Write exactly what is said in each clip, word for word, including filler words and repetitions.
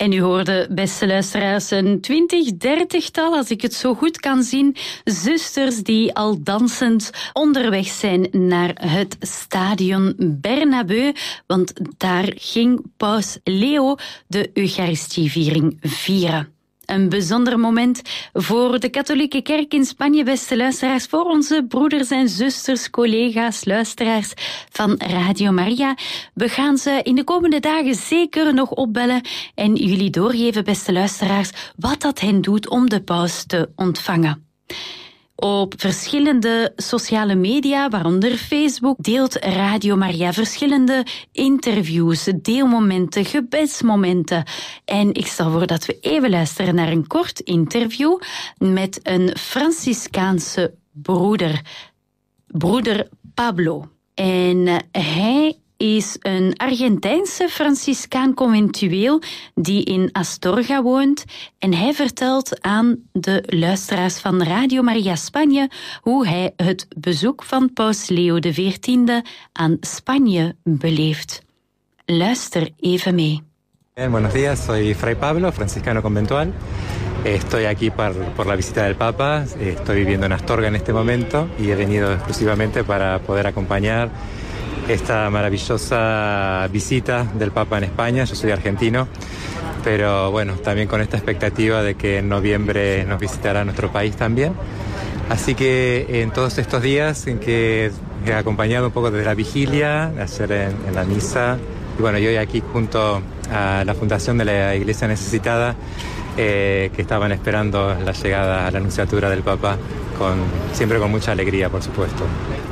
En u hoorde, beste luisteraars, een twintig, dertigtal, als ik het zo goed kan zien, zusters die al dansend onderweg zijn naar het stadion Bernabeu, want daar ging paus Leo de Eucharistieviering vieren. Een bijzonder moment voor de katholieke kerk in Spanje, beste luisteraars, voor onze broeders en zusters, collega's, luisteraars van Radio Maria. We gaan ze in de komende dagen zeker nog opbellen en jullie doorgeven, beste luisteraars, wat dat hen doet om de paus te ontvangen. Op verschillende sociale media, waaronder Facebook, deelt Radio Maria verschillende interviews, deelmomenten, gebedsmomenten. En ik stel voor dat we even luisteren naar een kort interview met een Franciscaanse broeder, broeder Pablo. En hij is een Argentijnse Franciscaan conventueel die in Astorga woont. En hij vertelt aan de luisteraars van Radio Maria Spanje hoe hij het bezoek van paus Leo de veertiende aan Spanje beleeft. Luister even mee. Bien, buenos días, soy Fray Pablo, franciscano conventual. Estoy aquí por, por la visita del Papa. Estoy viviendo en Astorga en este momento y he venido exclusivamente para poder acompañar esta maravillosa visita del Papa en España. Yo soy argentino, pero bueno, también con esta expectativa de que en noviembre nos visitará nuestro país también. Así que en todos estos días en que he acompañado un poco desde la vigilia, ayer en, en la misa, y bueno, y hoy aquí junto a la Fundación de la Iglesia Necesitada, eh, que estaban esperando la llegada a la Anunciatura del Papa, con, siempre con mucha alegría, por supuesto.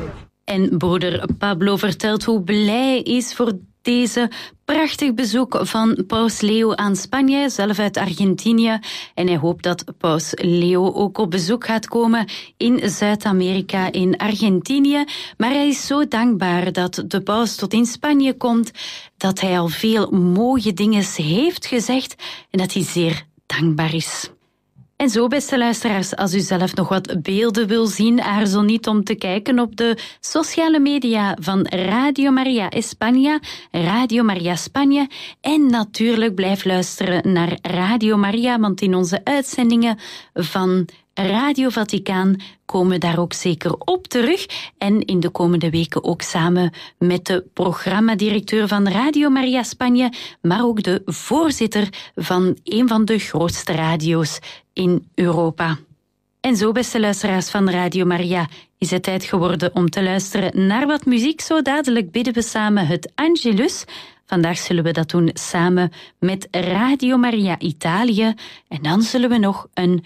En broeder Pablo vertelt hoe blij hij is voor deze prachtig bezoek van paus Leo aan Spanje, zelf uit Argentinië. En hij hoopt dat paus Leo ook op bezoek gaat komen in Zuid-Amerika, in Argentinië. Maar hij is zo dankbaar dat de paus tot in Spanje komt, dat hij al veel mooie dingen heeft gezegd en dat hij zeer dankbaar is. En zo, beste luisteraars, als u zelf nog wat beelden wil zien, aarzel niet om te kijken op de sociale media van Radio Maria España, Radio Maria Spanje. En natuurlijk blijf luisteren naar Radio Maria, want in onze uitzendingen van Radio Vaticaan komen daar ook zeker op terug. En in de komende weken ook samen met de programmadirecteur van Radio Maria Spanje, maar ook de voorzitter van een van de grootste radio's in Europa. En zo, beste luisteraars van Radio Maria, is het tijd geworden om te luisteren naar wat muziek. Zo dadelijk bidden we samen het Angelus. Vandaag zullen we dat doen samen met Radio Maria Italië. En dan zullen we nog een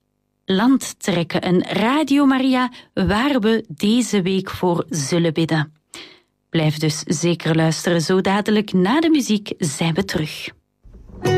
land trekken, een Radio Maria, waar we deze week voor zullen bidden. Blijf dus zeker luisteren, zo dadelijk na de muziek zijn we terug.